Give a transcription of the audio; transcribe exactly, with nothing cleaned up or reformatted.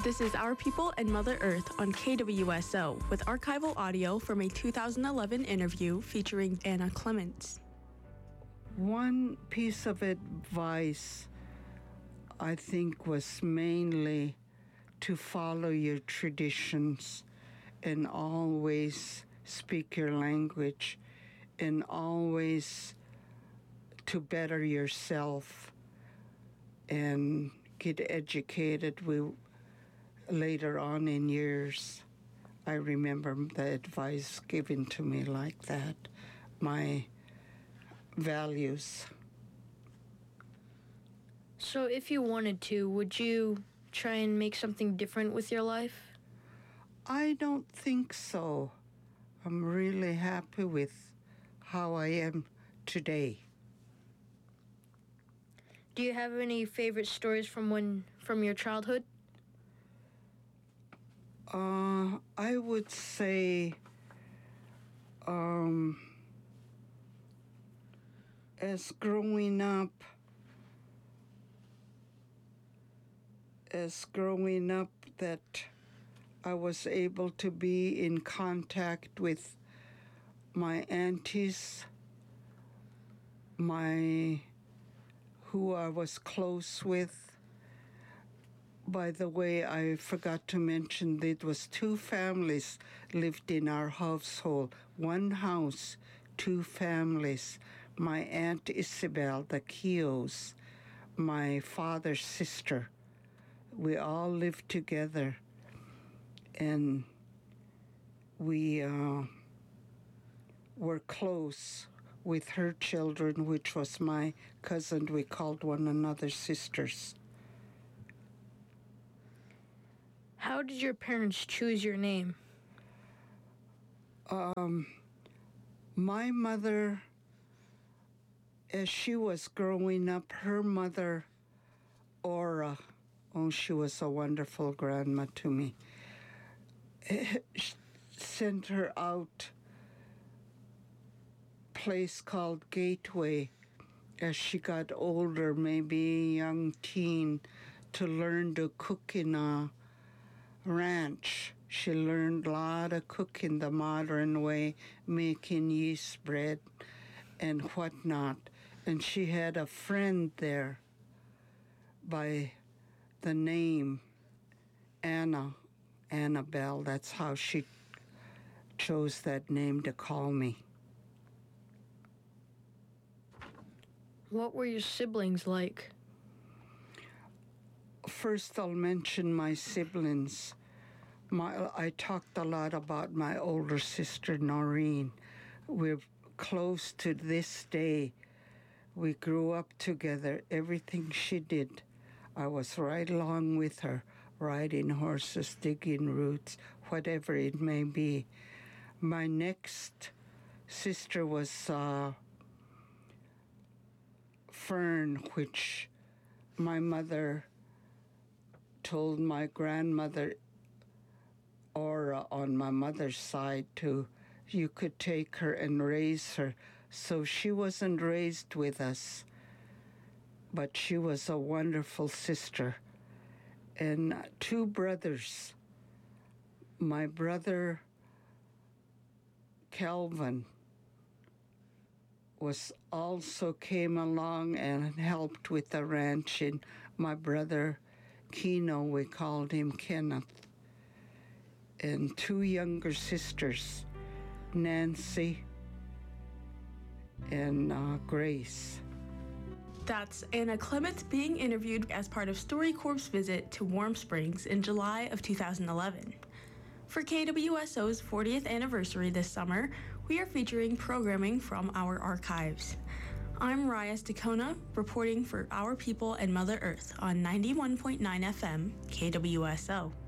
This is Our People and Mother Earth on K W S O with archival audio from a two thousand eleven interview featuring Anna Clements. One piece of advice I think was mainly to follow your traditions and always speak your language and always to better yourself and get educated. We later on in years, I remember the advice given to me like that, my values. So if you wanted to, would you try and make something different with your life? I don't think so. I'm really happy with how I am today. Do you have any favorite stories from when from your childhood? Uh, I would say um, as growing up, as growing up that I was able to be in contact with my aunties, my who I was close with. By the way, I forgot to mention that it was two families lived in our household. One house, two families. My Aunt Isabel, the Keoghs, my father's sister. We all lived together. And we uh, were close with her children, which was my cousin. We called one another sisters. How did your parents choose your name? Um, my mother, as she was growing up, her mother, Ora, oh, she was a wonderful grandma to me, sent her out a place called Gateway as she got older, maybe a young teen, to learn to cook in a ranch. She learned a lot of cooking the modern way, making yeast bread and whatnot. And she had a friend there by the name Anna, Annabelle. That's how she chose that name to call me. What were your siblings like? First, I'll mention my siblings. My, I talked a lot about my older sister, Noreen. We're close to this day. We grew up together. Everything she did, I was right along with her, riding horses, digging roots, whatever it may be. My next sister was uh, Fern, which my mother told my grandmother, or uh, on my mother's side, to you could take her and raise her. So she wasn't raised with us, but she was a wonderful sister. And two brothers. My brother Calvin was also came along and helped with the ranching. My brother Keno, we called him Kenneth. And two younger sisters, Nancy and uh, Grace. That's Anna Clements being interviewed as part of StoryCorp's visit to Warm Springs in July of two thousand eleven. For K W S O's fortieth anniversary this summer, we are featuring programming from our archives. I'm Reyes DeCona, reporting for Our People and Mother Earth on ninety-one point nine F M K W S O.